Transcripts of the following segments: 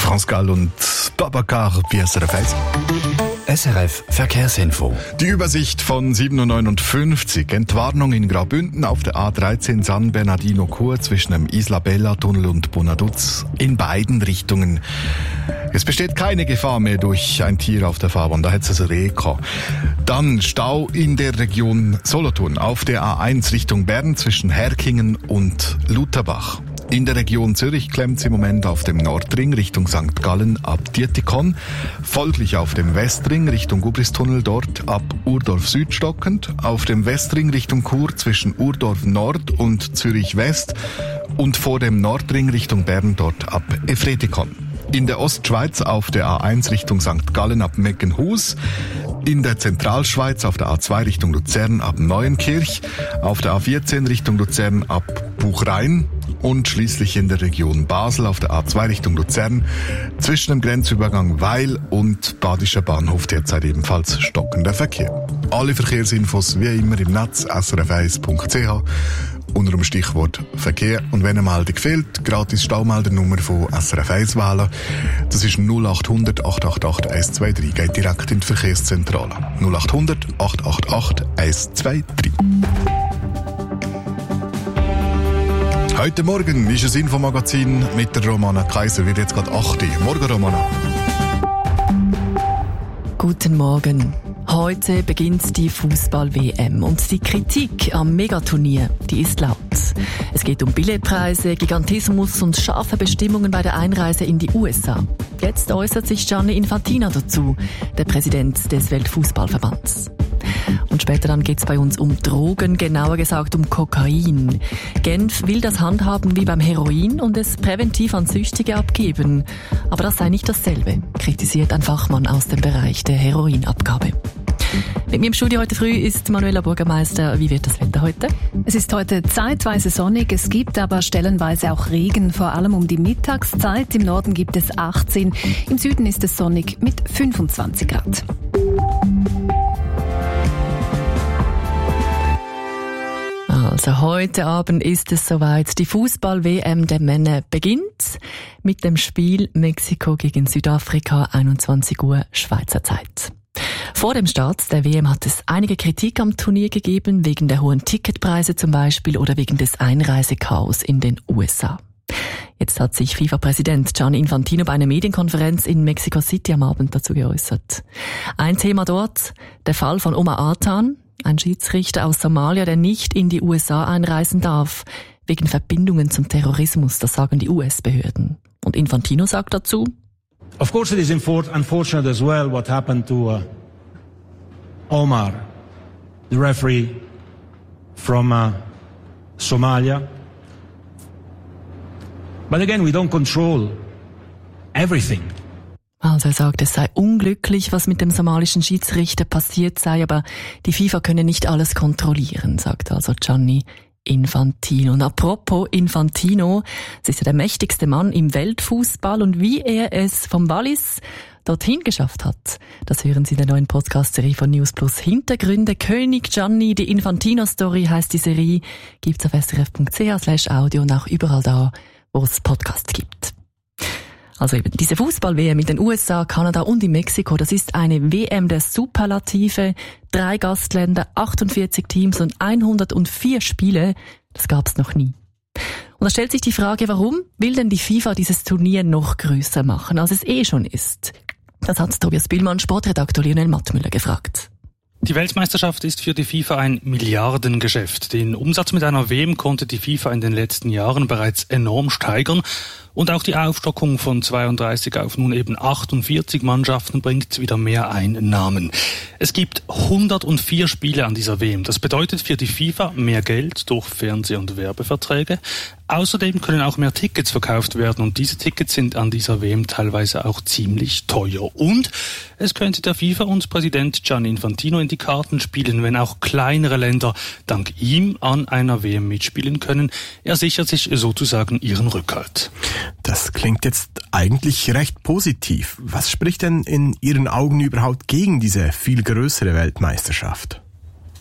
France Gall und Babacar bei SRF 1. SRF Verkehrsinfo. Die Übersicht von 7.59 Uhr. Entwarnung in Graubünden auf der A13 San Bernardino Chur zwischen dem Isla Bella Tunnel und Bonaduz in beiden Richtungen. Es besteht keine Gefahr mehr durch ein Tier auf der Fahrbahn, da hätte es ein Reh gehabt. Dann Stau in der Region Solothurn auf der A1 Richtung Bern zwischen Herkingen und Lutherbach. In der Region Zürich klemmt es im Moment auf dem Nordring Richtung St. Gallen ab Dietikon, folglich auf dem Westring Richtung Gubristunnel dort ab Urdorf Süd stockend, auf dem Westring Richtung Chur zwischen Urdorf Nord und Zürich West und vor dem Nordring Richtung Bern dort ab Efretikon. In der Ostschweiz auf der A1 Richtung St. Gallen ab Meckenhus, in der Zentralschweiz auf der A2 Richtung Luzern ab Neuenkirch, auf der A14 Richtung Luzern ab Buchrein und schließlich in der Region Basel auf der A2 Richtung Luzern zwischen dem Grenzübergang Weil und Badischer Bahnhof derzeit ebenfalls stockender Verkehr. Alle Verkehrsinfos wie immer im Netz srf1.ch unter dem Stichwort Verkehr. Und wenn eine Meldung fehlt, gratis Staumeldernummer von SRF 1 wählen. Das ist 0800 888 123. Geht direkt in die Verkehrszentrale. 0800 888 123. Heute Morgen ist ein Infomagazin mit der Romana Kaiser. Wird jetzt gerade 8 Uhr. Morgen, Romana. Guten Morgen. Heute beginnt die Fußball-WM und die Kritik am Megaturnier, die ist laut. Es geht um Billetpreise, Gigantismus und scharfe Bestimmungen bei der Einreise in die USA. Jetzt äußert sich Gianni Infantino dazu, der Präsident des Weltfußballverbands. Und später dann geht's bei uns um Drogen, genauer gesagt um Kokain. Genf will das handhaben wie beim Heroin und es präventiv an Süchtige abgeben. Aber das sei nicht dasselbe, kritisiert ein Fachmann aus dem Bereich der Heroinabgabe. Mit mir im Studio heute früh ist Manuela Bürgermeister. Wie wird das Wetter heute? Es ist heute zeitweise sonnig, es gibt aber stellenweise auch Regen, vor allem um die Mittagszeit. Im Norden gibt es 18, im Süden ist es sonnig mit 25 Grad. Also heute Abend ist es soweit. Die Fußball-WM der Männer beginnt mit dem Spiel Mexiko gegen Südafrika, 21 Uhr Schweizer Zeit. Vor dem Start der WM hat es einige Kritik am Turnier gegeben, wegen der hohen Ticketpreise zum Beispiel oder wegen des Einreisechaos in den USA. Jetzt hat sich FIFA-Präsident Gianni Infantino bei einer Medienkonferenz in Mexico City am Abend dazu geäußert. Ein Thema dort, der Fall von Omar Artan, ein Schiedsrichter aus Somalia, der nicht in die USA einreisen darf, wegen Verbindungen zum Terrorismus, das sagen die US-Behörden. Und Infantino sagt dazu: Of course it is unfortunate as well what happened to Omar, the referee from Somalia. But again, we don't control everything. Also er sagt, es sei unglücklich, was mit dem somalischen Schiedsrichter passiert sei, aber die FIFA könne nicht alles kontrollieren, sagt also Gianni Infantino. Und apropos Infantino, es ist ja der mächtigste Mann im Weltfußball und wie er es vom Wallis dorthin geschafft hat, das hören Sie in der neuen Podcast-Serie von News Plus Hintergründe. König Gianni, die Infantino-Story heißt die Serie, gibt's auf srf.ch/audio und auch überall da, wo es Podcasts gibt. Also eben diese Fußball-WM in den USA, Kanada und in Mexiko, das ist eine WM der Superlative. 3 Gastländer, 48 Teams und 104 Spiele. Das gab's noch nie. Und da stellt sich die Frage, warum will denn die FIFA dieses Turnier noch größer machen, als es eh schon ist? Das hat Tobias Billmann, Sportredaktor Lionel Mattmüller, gefragt. Die Weltmeisterschaft ist für die FIFA ein Milliardengeschäft. Den Umsatz mit einer WM konnte die FIFA in den letzten Jahren bereits enorm steigern. Und auch die Aufstockung von 32 auf nun eben 48 Mannschaften bringt wieder mehr Einnahmen. Es gibt 104 Spiele an dieser WM. Das bedeutet für die FIFA mehr Geld durch Fernseh- und Werbeverträge. Außerdem können auch mehr Tickets verkauft werden und diese Tickets sind an dieser WM teilweise auch ziemlich teuer. Und es könnte der FIFA und Präsident Gianni Infantino in die Karten spielen, wenn auch kleinere Länder dank ihm an einer WM mitspielen können. Er sichert sich sozusagen ihren Rückhalt. Das klingt jetzt eigentlich recht positiv. Was spricht denn in Ihren Augen überhaupt gegen diese viel größere Weltmeisterschaft?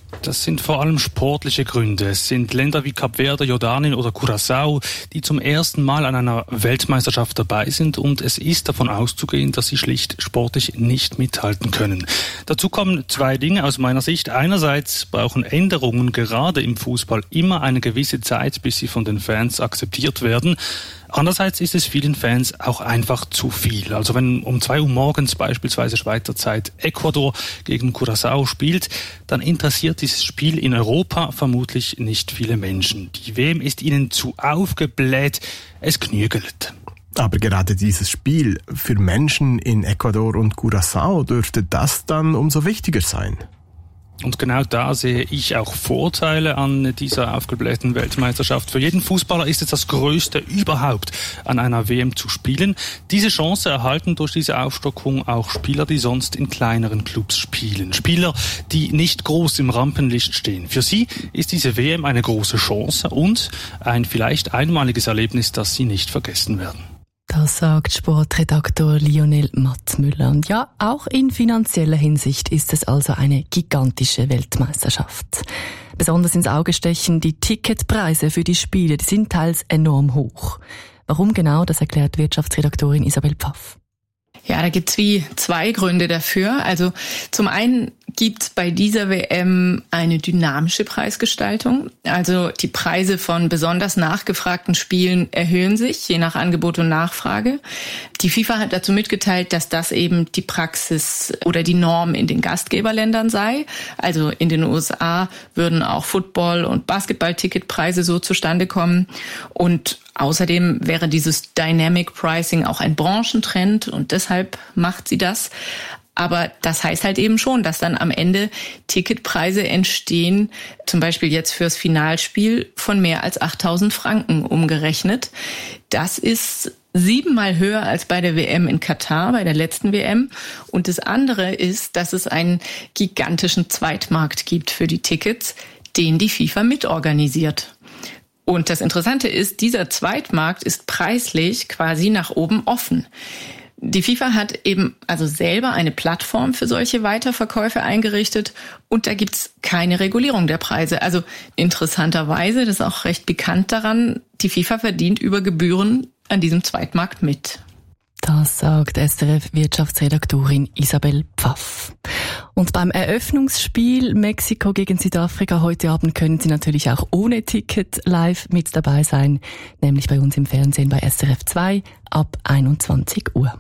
Das sind vor allem sportliche Gründe. Es sind Länder wie Kap Verde, Jordanien oder Curaçao, die zum ersten Mal an einer Weltmeisterschaft dabei sind, und es ist davon auszugehen, dass sie schlicht sportlich nicht mithalten können. Dazu kommen zwei Dinge aus meiner Sicht. Einerseits brauchen Änderungen gerade im Fußball immer eine gewisse Zeit, bis sie von den Fans akzeptiert werden. Andererseits ist es vielen Fans auch einfach zu viel. Also wenn um 2 Uhr morgens beispielsweise Schweizer Zeit Ecuador gegen Curaçao spielt, dann interessiert dieses Spiel in Europa vermutlich nicht viele Menschen. Die WM ist ihnen zu aufgebläht, es knügelt. Aber gerade dieses Spiel für Menschen in Ecuador und Curaçao dürfte das dann umso wichtiger sein. Und genau da sehe ich auch Vorteile an dieser aufgeblähten Weltmeisterschaft. Für jeden Fußballer ist es das Größte überhaupt, an einer WM zu spielen. Diese Chance erhalten durch diese Aufstockung auch Spieler, die sonst in kleineren Clubs spielen. Spieler, die nicht groß im Rampenlicht stehen. Für sie ist diese WM eine große Chance und ein vielleicht einmaliges Erlebnis, das sie nicht vergessen werden. Das sagt Sportredaktor Lionel Matzmüller. Und ja, auch in finanzieller Hinsicht ist es also eine gigantische Weltmeisterschaft. Besonders ins Auge stechen die Ticketpreise für die Spiele, die sind teils enorm hoch. Warum genau, das erklärt Wirtschaftsredaktorin Isabel Pfaff. Ja, da gibt's wie 2 Gründe dafür. Also zum einen gibt's bei dieser WM eine dynamische Preisgestaltung. Also die Preise von besonders nachgefragten Spielen erhöhen sich, je nach Angebot und Nachfrage. Die FIFA hat dazu mitgeteilt, dass das eben die Praxis oder die Norm in den Gastgeberländern sei. Also in den USA würden auch Football- und Basketball-Ticketpreise so zustande kommen. Und außerdem wäre dieses Dynamic Pricing auch ein Branchentrend und deshalb macht sie das. Aber das heißt halt eben schon, dass dann am Ende Ticketpreise entstehen, zum Beispiel jetzt fürs Finalspiel von mehr als 8.000 Franken umgerechnet. Das ist 7-mal höher als bei der WM in Katar, bei der letzten WM. Und das andere ist, dass es einen gigantischen Zweitmarkt gibt für die Tickets, den die FIFA mitorganisiert. Und das Interessante ist, dieser Zweitmarkt ist preislich quasi nach oben offen. Die FIFA hat eben also selber eine Plattform für solche Weiterverkäufe eingerichtet und da gibt's keine Regulierung der Preise. Also interessanterweise, das ist auch recht bekannt daran, die FIFA verdient über Gebühren an diesem Zweitmarkt mit. Das sagt SRF-Wirtschaftsredaktorin Isabel Pfaff. Und beim Eröffnungsspiel Mexiko gegen Südafrika heute Abend können Sie natürlich auch ohne Ticket live mit dabei sein, nämlich bei uns im Fernsehen bei SRF 2 ab 21 Uhr.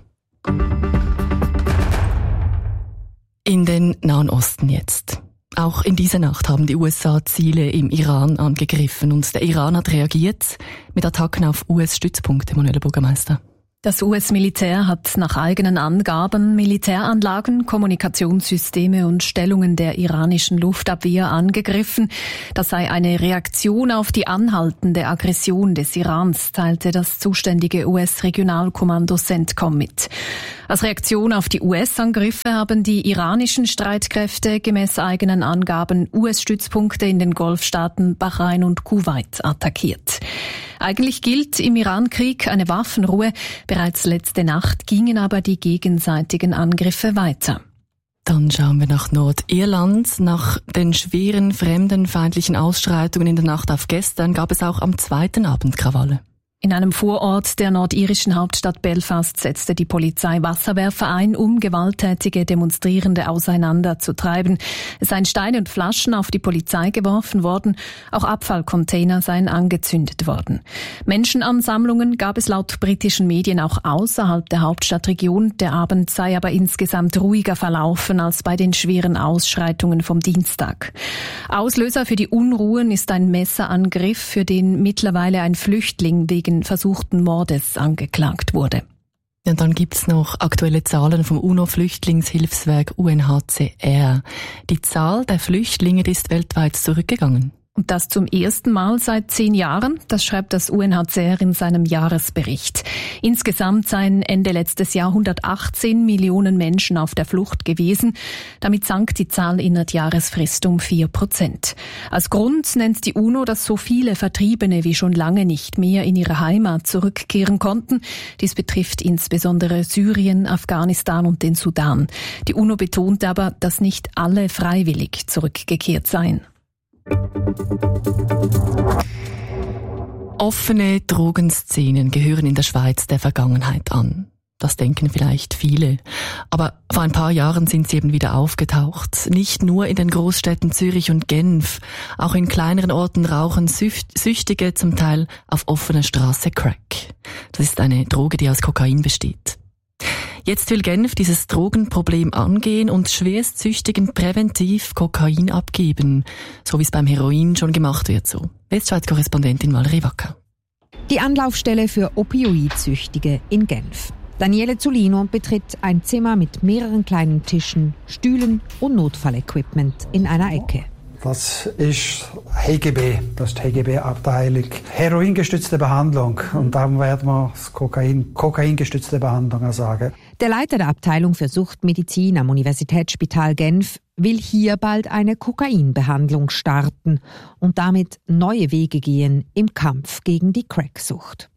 In den Nahen Osten jetzt. Auch in dieser Nacht haben die USA Ziele im Iran angegriffen und der Iran hat reagiert mit Attacken auf US-Stützpunkte, Manuela Bürgermeister. Das US-Militär hat nach eigenen Angaben Militäranlagen, Kommunikationssysteme und Stellungen der iranischen Luftabwehr angegriffen. Das sei eine Reaktion auf die anhaltende Aggression des Irans, teilte das zuständige US-Regionalkommando CENTCOM mit. Als Reaktion auf die US-Angriffe haben die iranischen Streitkräfte gemäß eigenen Angaben US-Stützpunkte in den Golfstaaten Bahrain und Kuwait attackiert. Eigentlich gilt im Iran-Krieg eine Waffenruhe. Bereits letzte Nacht gingen aber die gegenseitigen Angriffe weiter. Dann schauen wir nach Nordirland. Nach den schweren fremdenfeindlichen Ausschreitungen in der Nacht auf gestern gab es auch am zweiten Abend Krawalle. In einem Vorort der nordirischen Hauptstadt Belfast setzte die Polizei Wasserwerfer ein, um gewalttätige Demonstrierende auseinanderzutreiben. Es seien Steine und Flaschen auf die Polizei geworfen worden, auch Abfallcontainer seien angezündet worden. Menschenansammlungen gab es laut britischen Medien auch außerhalb der Hauptstadtregion. Der Abend sei aber insgesamt ruhiger verlaufen als bei den schweren Ausschreitungen vom Dienstag. Auslöser für die Unruhen ist ein Messerangriff, für den mittlerweile ein Flüchtling wegen versuchten Mordes angeklagt wurde. Ja, dann gibt's noch aktuelle Zahlen vom UNO-Flüchtlingshilfswerk UNHCR. Die Zahl der Flüchtlinge ist weltweit zurückgegangen. Und das zum ersten Mal seit 10 Jahren, das schreibt das UNHCR in seinem Jahresbericht. Insgesamt seien Ende letztes Jahr 118 Millionen Menschen auf der Flucht gewesen. Damit sank die Zahl in der Jahresfrist um 4%. Als Grund nennt die UNO, dass so viele Vertriebene wie schon lange nicht mehr in ihre Heimat zurückkehren konnten. Dies betrifft insbesondere Syrien, Afghanistan und den Sudan. Die UNO betont aber, dass nicht alle freiwillig zurückgekehrt seien. Offene Drogenszenen gehören in der Schweiz der Vergangenheit an. Das denken vielleicht viele. Aber vor ein paar Jahren sind sie eben wieder aufgetaucht. Nicht nur in den Großstädten Zürich und Genf. Auch in kleineren Orten rauchen Süchtige zum Teil auf offener Straße Crack. Das ist eine Droge, die aus Kokain besteht. Jetzt will Genf dieses Drogenproblem angehen und Schwerstsüchtigen präventiv Kokain abgeben, so wie es beim Heroin schon gemacht wird. So. Westschweiz-Korrespondentin Valerie Wacker. Die Anlaufstelle für Opioidsüchtige in Genf. Daniele Zulino betritt ein Zimmer mit mehreren kleinen Tischen, Stühlen und Notfallequipment in einer Ecke. Das ist HGB, das ist die HGB-Abteilung. Heroingestützte Behandlung. Und darum werden wir das Kokaingestützte Behandlung sagen. Der Leiter der Abteilung für Suchtmedizin am Universitätsspital Genf will hier bald eine Kokainbehandlung starten und damit neue Wege gehen im Kampf gegen die Cracksucht.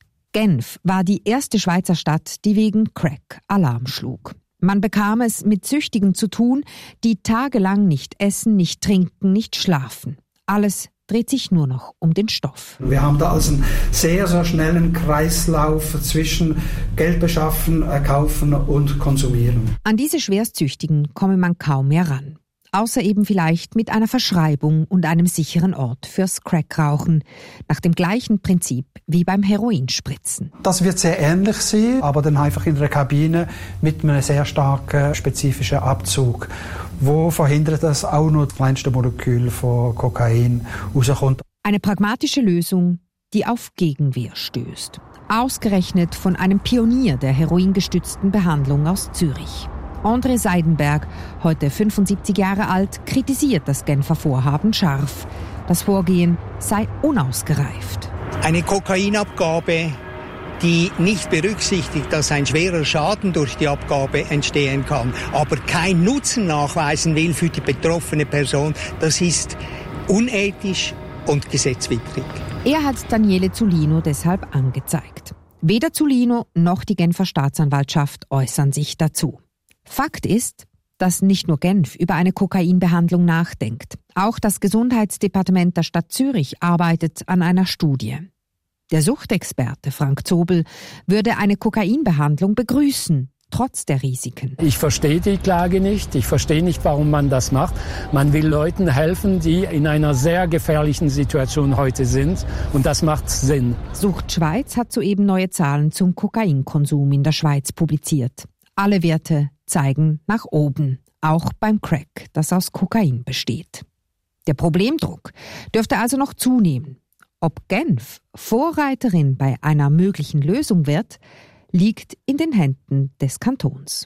Genf war die erste Schweizer Stadt, die wegen Crack Alarm schlug. Man bekam es mit Süchtigen zu tun, die tagelang nicht essen, nicht trinken, nicht schlafen. Alles dreht sich nur noch um den Stoff. Wir haben da also einen sehr, sehr schnellen Kreislauf zwischen Geld beschaffen, kaufen und konsumieren. An diese Schwerstsüchtigen komme man kaum mehr ran. Außer eben vielleicht mit einer Verschreibung und einem sicheren Ort fürs Crackrauchen. Nach dem gleichen Prinzip wie beim Heroinspritzen. Das wird sehr ähnlich sein, aber dann einfach in der Kabine mit einem sehr starken spezifischen Abzug, wo verhindert, dass auch nur das kleinste Molekül von Kokain rauskommt. Eine pragmatische Lösung, die auf Gegenwehr stößt. Ausgerechnet von einem Pionier der heroingestützten Behandlung aus Zürich. André Seidenberg, heute 75 Jahre alt, kritisiert das Genfer Vorhaben scharf. Das Vorgehen sei unausgereift. Eine Kokainabgabe, die nicht berücksichtigt, dass ein schwerer Schaden durch die Abgabe entstehen kann, aber keinen Nutzen nachweisen will für die betroffene Person, das ist unethisch und gesetzwidrig. Er hat Daniele Zulino deshalb angezeigt. Weder Zulino noch die Genfer Staatsanwaltschaft äußern sich dazu. Fakt ist, dass nicht nur Genf über eine Kokainbehandlung nachdenkt. Auch das Gesundheitsdepartement der Stadt Zürich arbeitet an einer Studie. Der Suchtexperte Frank Zobel würde eine Kokainbehandlung begrüßen, trotz der Risiken. Ich verstehe die Klage nicht. Ich verstehe nicht, warum man das macht. Man will Leuten helfen, die in einer sehr gefährlichen Situation heute sind. Und das macht Sinn. Sucht Schweiz hat soeben neue Zahlen zum Kokainkonsum in der Schweiz publiziert. Alle Werte zeigen nach oben, auch beim Crack, das aus Kokain besteht. Der Problemdruck dürfte also noch zunehmen. Ob Genf Vorreiterin bei einer möglichen Lösung wird, liegt in den Händen des Kantons.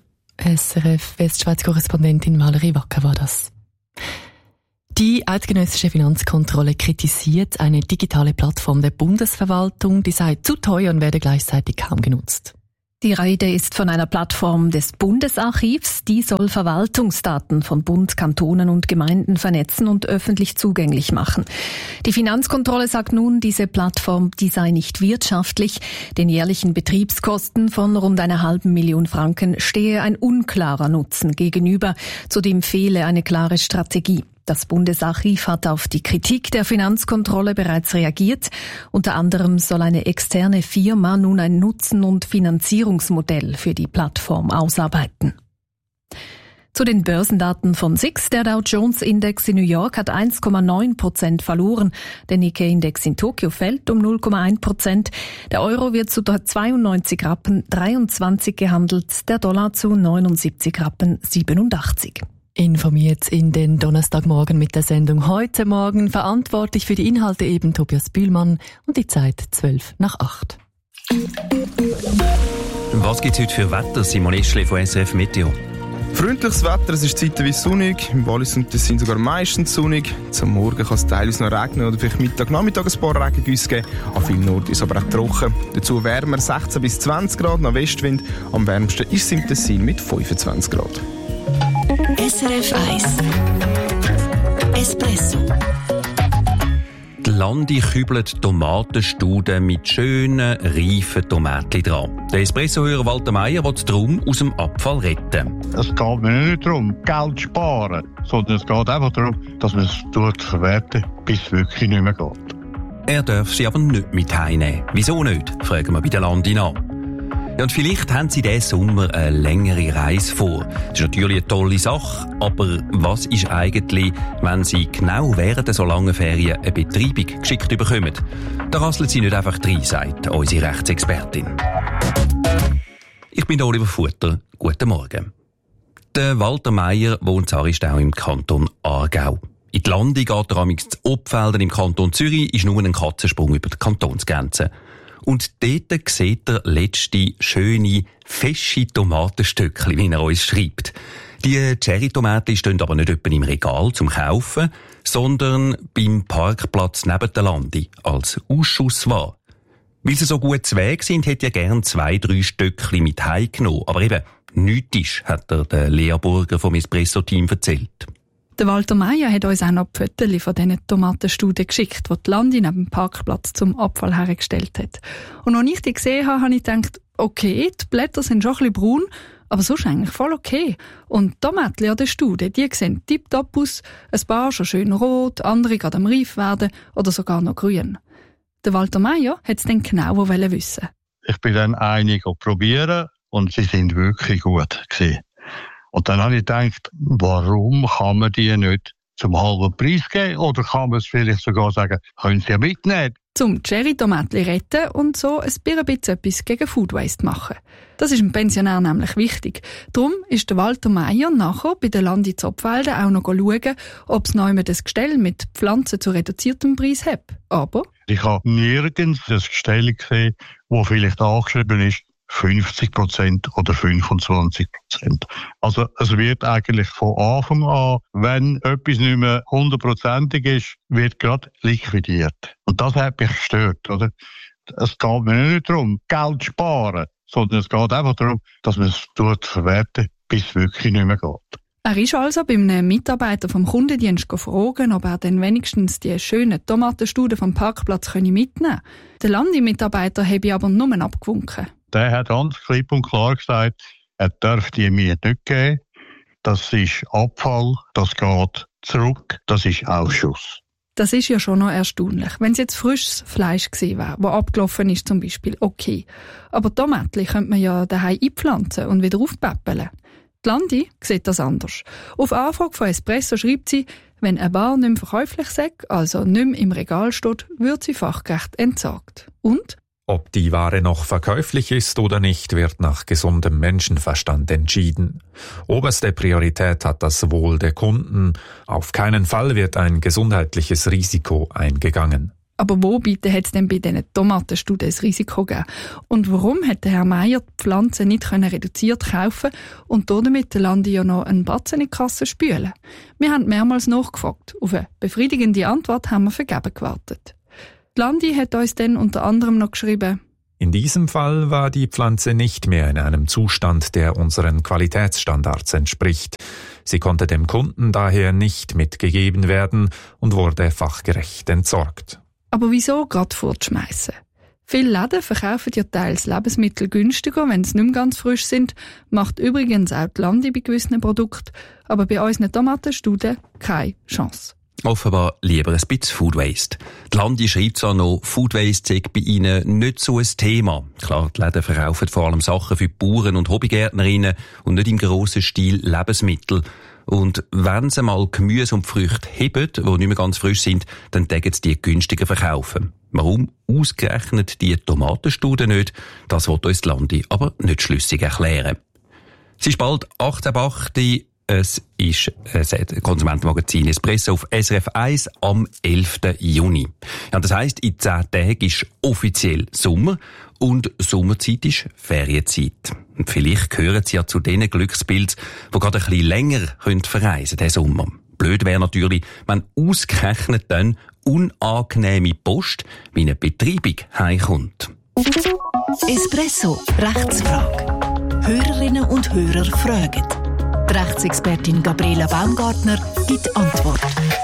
SRF Westschweiz-Korrespondentin Valerie Wacker war das. Die eidgenössische Finanzkontrolle kritisiert eine digitale Plattform der Bundesverwaltung, die sei zu teuer und werde gleichzeitig kaum genutzt. Die Rede ist von einer Plattform des Bundesarchivs, die soll Verwaltungsdaten von Bund, Kantonen und Gemeinden vernetzen und öffentlich zugänglich machen. Die Finanzkontrolle sagt nun, diese Plattform, die sei nicht wirtschaftlich. Den jährlichen Betriebskosten von rund 500.000 Franken stehe ein unklarer Nutzen gegenüber. Zudem fehle eine klare Strategie. Das Bundesarchiv hat auf die Kritik der Finanzkontrolle bereits reagiert. Unter anderem soll eine externe Firma nun ein Nutzen- und Finanzierungsmodell für die Plattform ausarbeiten. Zu den Börsendaten von SIX. Der Dow Jones Index in New York hat 1,9% verloren. Der Nikkei-Index in Tokio fällt um 0,1%. Der Euro wird zu 92,23 Rappen gehandelt, der Dollar zu 79,87 Rappen. Informiert in den Donnerstagmorgen mit der Sendung «Heute Morgen». Verantwortlich für die Inhalte eben Tobias Bühlmann und die Zeit 7:55. Was gibt es heute für Wetter? Simon Eschle von SRF Meteo. Freundliches Wetter, es ist zeitweise sonnig, im Wallis und Tessin sogar meistens sonnig. Zum Morgen kann es teilweise noch regnen oder vielleicht Mittag, Nachmittag ein paar Regengüsse geben. An vielen Orten ist es aber auch trocken. Dazu wärmer 16 bis 20 Grad nach Westwind. Am wärmsten ist es im Tessin mit 25 Grad. SRF 1 Espresso. Die Landi kübelt Tomatenstuden mit schönen, reifen Tomaten dran. Der Espresso-Hörer Walter Meier will darum aus dem Abfall retten. Es geht mir nicht darum, Geld zu sparen, sondern es geht einfach darum, dass man es verwerten, bis es wirklich nicht mehr geht. Er darf sie aber nicht mit heimnehmen. Wieso nicht? Fragen wir bei der Landi nach. Ja, und vielleicht haben Sie diesen Sommer eine längere Reise vor. Das ist natürlich eine tolle Sache, aber was ist eigentlich, wenn Sie genau während so langen Ferien eine Betreibung geschickt bekommen? Da rasseln Sie nicht einfach rein, sagt unsere Rechtsexpertin. Ich bin Oliver Futter. Guten Morgen. Der Walter Meier wohnt in Aristau im Kanton Aargau. In die Landi geht er amigs zu Obfelden im Kanton Zürich, ist nur ein Katzensprung über die Kantonsgrenze. Und dort sieht er letzte schöne, fesche Tomatenstückchen, wie er uns schreibt. Die Cherry-Tomaten stehen aber nicht etwa im Regal zum Kaufen, sondern beim Parkplatz neben der Landi als Ausschussware. Weil sie so gut zu Weg sind, hätte er gern 2-3 Stückchen mit heimgenommen. Aber eben, nichts ist, hat er der Lea Burger vom Espresso-Team erzählt. Der Walter Meier hat uns auch noch die Fotos von diesen Tomatenstuden geschickt, die die Landi neben dem Parkplatz zum Abfall hergestellt hat. Und als ich die gesehen habe, habe ich gedacht, okay, die Blätter sind schon ein bisschen braun, aber sonst eigentlich voll okay. Und die Tomaten an der Stude, die sehen tipptopp aus, ein paar schon schön rot, andere gerade am reif werden oder sogar noch grün. Der Walter Meier hat es dann genau wissen. Ich bin dann einige probieren und sie sind wirklich gut gewesen. Und dann habe ich gedacht, warum kann man die nicht zum halben Preis geben? Oder kann man es vielleicht sogar sagen, können Sie ja mitnehmen? Zum Cherry-Tomaten retten und so ein bisschen etwas gegen Food Waste machen. Das ist dem Pensionär nämlich wichtig. Darum ist der Walter Meier nachher bei der Landi Zopfelden auch noch schauen, ob es noch ein Gestell mit Pflanzen zu reduziertem Preis hat. Aber ich habe nirgends ein Gestell gesehen, wo vielleicht angeschrieben ist, 50% oder 25%. Also es wird eigentlich von Anfang an, wenn etwas nicht mehr 100%ig ist, wird gerade liquidiert. Und das hat mich gestört, oder? Es geht mir nicht darum, Geld zu sparen, sondern es geht einfach darum, dass man es verwerten, bis es wirklich nicht mehr geht. Er ist also bei einem Mitarbeiter vom Kundendienst gefragt, ob er dann wenigstens die schönen Tomatenstuden vom Parkplatz mitnehmen könne. Der Landi-Mitarbeiter habe aber nur abgewunken. Der hat ganz klipp und klar gesagt, er darf die mir nicht geben. Das ist Abfall, das geht zurück, das ist Ausschuss. Das ist ja schon noch erstaunlich. Wenn es jetzt frisches Fleisch gewesen wäre, das abgelaufen ist zum Beispiel, okay. Aber Tomaten könnte man ja daheim einpflanzen und wieder aufpäppeln. Die Landi sieht das anders. Auf Anfrage von Espresso schreibt sie, wenn eine Ware nicht mehr verkäuflich sei, also nicht mehr im Regal steht, wird sie fachgerecht entsorgt. Und ob die Ware noch verkäuflich ist oder nicht, wird nach gesundem Menschenverstand entschieden. Oberste Priorität hat das Wohl der Kunden. Auf keinen Fall wird ein gesundheitliches Risiko eingegangen. Aber wo bitte hat es denn bei diesen Tomatenstuden ein Risiko gegeben? Und warum hat der Herr Meier die Pflanzen nicht reduziert kaufen und damit der Landi ja noch einen Batzen in die Kasse spülen? Wir haben mehrmals nachgefragt. Auf eine befriedigende Antwort haben wir vergebens gewartet. Die Landi hat uns dann unter anderem noch geschrieben: In diesem Fall war die Pflanze nicht mehr in einem Zustand, der unseren Qualitätsstandards entspricht. Sie konnte dem Kunden daher nicht mitgegeben werden und wurde fachgerecht entsorgt. Aber wieso gerade fortschmeissen? Viele Läden verkaufen ja teils Lebensmittel günstiger, wenn sie nicht mehr ganz frisch sind, macht übrigens auch die Landi bei gewissen Produkten, aber bei unseren Tomatenstuden keine Chance. Offenbar lieber ein bisschen Food Waste. Die Landi schreibt zwar noch, Food Waste sei bei ihnen nicht so ein Thema. Klar, die Läden verkaufen vor allem Sachen für Bauern und Hobbygärtnerinnen und nicht im grossen Stil Lebensmittel. Und wenn sie mal Gemüse und Früchte heben, die nicht mehr ganz frisch sind, dann tägen sie die günstiger verkaufen. Warum ausgerechnet die Tomatenstuden nicht? Das will uns die Landi aber nicht schlüssig erklären. Es ist bald 8.8. Es ist das Konsumentenmagazin Espresso auf SRF 1 am 11. Juni. Ja, das heisst, in 10 Tagen ist offiziell Sommer und Sommerzeit ist Ferienzeit. Und vielleicht gehören Sie ja zu den Glückspilzen, die gerade ein bisschen länger verreisen können, diesen Sommer. Blöd wäre natürlich, wenn ausgerechnet dann unangenehme Post wie eine Betreibung heimkommt. Espresso, Rechtsfrage. Hörerinnen und Hörer fragen. Die Rechtsexpertin Gabriela Baumgartner gibt Antwort.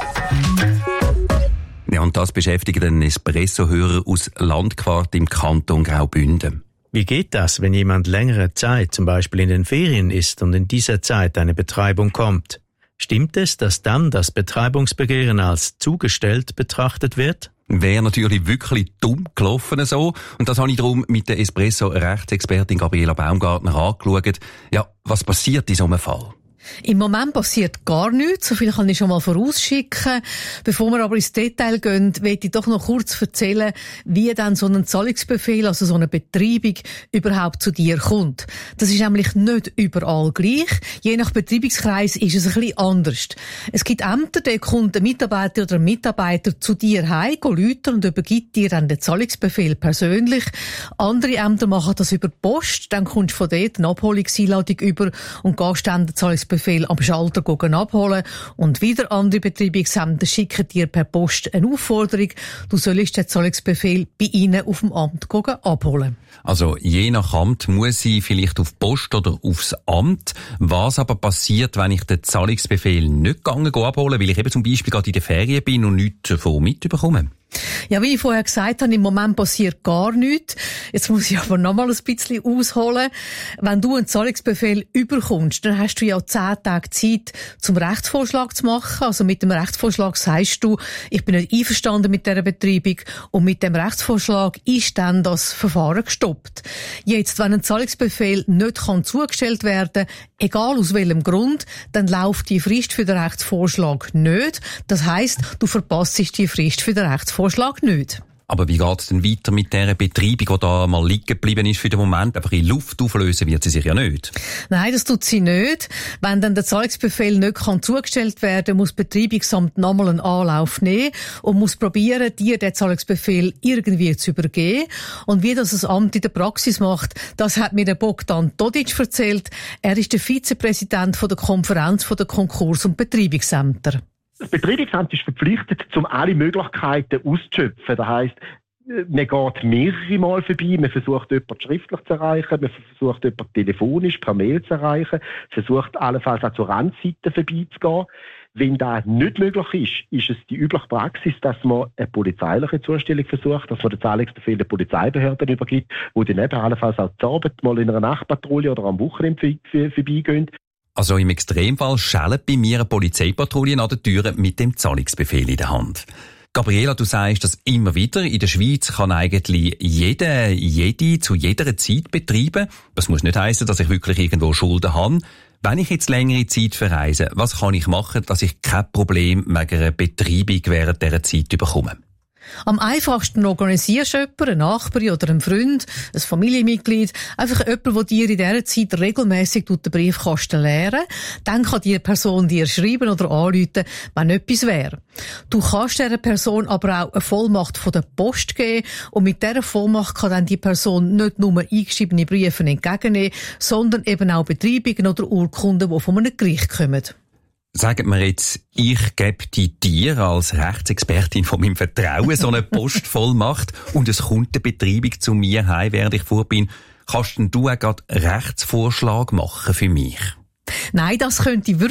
Ja, und das beschäftigt einen Espresso-Hörer aus Landquart im Kanton Graubünden. Wie geht das, wenn jemand längere Zeit, zum Beispiel in den Ferien ist und in dieser Zeit eine Betreibung kommt? Stimmt es, dass dann das Betreibungsbegehren als zugestellt betrachtet wird? Wäre natürlich wirklich dumm gelaufen so. Und das habe ich darum mit der Espresso-Rechtsexpertin Gabriela Baumgartner angeschaut. Ja, was passiert in so einem Fall? Im Moment passiert gar nichts, so viel kann ich schon mal vorausschicken. Bevor wir aber ins Detail gehen, möchte ich doch noch kurz erzählen, wie dann so ein Zahlungsbefehl, also so eine Betreibung, überhaupt zu dir kommt. Das ist nämlich nicht überall gleich. Je nach Betreibungskreis ist es ein bisschen anders. Es gibt Ämter, da kommt ein Mitarbeiter oder ein Mitarbeiter zu dir heim, läuten und übergibt dir dann den Zahlungsbefehl persönlich. Andere Ämter machen das über Post, dann kommst du von dort eine Abholungseinladung über und gehst dann den Zahlungsbefehl am Schalter abholen und wieder andere Betreibungsämter schicken dir per Post eine Aufforderung, du sollst den Zahlungsbefehl bei ihnen auf dem Amt abholen. Also je nach Amt muss ich vielleicht auf Post oder aufs Amt. Was aber passiert, wenn ich den Zahlungsbefehl nicht abholen, weil ich eben zum Beispiel gerade in der Ferien bin und nichts davon mitbekomme? Ja, wie ich vorher gesagt habe, im Moment passiert gar nichts. Jetzt muss ich aber noch mal ein bisschen ausholen. Wenn du einen Zahlungsbefehl überkommst, dann hast du ja 10 Tage Zeit, zum Rechtsvorschlag zu machen. Also mit dem Rechtsvorschlag sagst du, ich bin nicht einverstanden mit dieser Betreibung und mit dem Rechtsvorschlag ist dann das Verfahren gestoppt. Jetzt, wenn ein Zahlungsbefehl nicht zugestellt werden kann, egal aus welchem Grund, dann läuft die Frist für den Rechtsvorschlag nicht. Das heisst, du verpasst die Frist für den Rechtsvorschlag nicht. Aber wie geht es denn weiter mit dieser Betreibung, die da mal liegen geblieben ist für den Moment? Einfach in Luft auflösen wird sie sich ja nicht. Nein, das tut sie nicht. Wenn dann der Zahlungsbefehl nicht zugestellt werden kann, muss das Betreibungsamt nochmal einen Anlauf nehmen und muss probieren, dir den Zahlungsbefehl irgendwie zu übergeben. Und wie das Amt in der Praxis macht, das hat mir der Bogdan Todic erzählt. Er ist der Vizepräsident von der Konferenz von der Konkurs- und Betreibungsämter. Das Betreibungsamt ist verpflichtet, um alle Möglichkeiten auszuschöpfen. Das heisst, man geht mehrere Mal vorbei, man versucht jemanden schriftlich zu erreichen, man versucht jemanden telefonisch per Mail zu erreichen, versucht allenfalls auch zur Randseite vorbeizugehen. Wenn das nicht möglich ist es die übliche Praxis, dass man eine polizeiliche Zustellung versucht, dass man den Zahlungsbefehl der Polizeibehörden übergibt, wo dann eben allenfalls auch zur Arbeit mal in einer Nachtpatrouille oder am Wochenende vorbeigehen. Also im Extremfall schellt bei mir eine Polizeipatrouille an der Tür mit dem Zahlungsbefehl in der Hand. Gabriela, du sagst das immer wieder. In der Schweiz kann eigentlich jede zu jeder Zeit betreiben. Das muss nicht heissen, dass ich wirklich irgendwo Schulden habe. Wenn ich jetzt längere Zeit verreise, was kann ich machen, dass ich kein Problem wegen einer Betreibung während dieser Zeit bekomme? Am einfachsten organisierst du jemanden, einen Nachbar oder einen Freund, ein Familienmitglied, einfach jemanden, der dir in dieser Zeit regelmässig den Briefkasten leeren. Dann kann die Person dir schreiben oder anrufen, wenn etwas wäre. Du kannst dieser Person aber auch eine Vollmacht von der Post geben und mit dieser Vollmacht kann dann die Person nicht nur eingeschriebene Briefe entgegennehmen, sondern eben auch Betreibungen oder Urkunden, die von einem Gericht kommen. Sagen wir jetzt, ich gebe dir als Rechtsexpertin von meinem Vertrauen so eine Postvollmacht und es kommt eine Betreibung zu mir heim, während ich vor bin. Kannst denn du auch gerade Rechtsvorschlag machen für mich? Nein, das könnte ich wirklich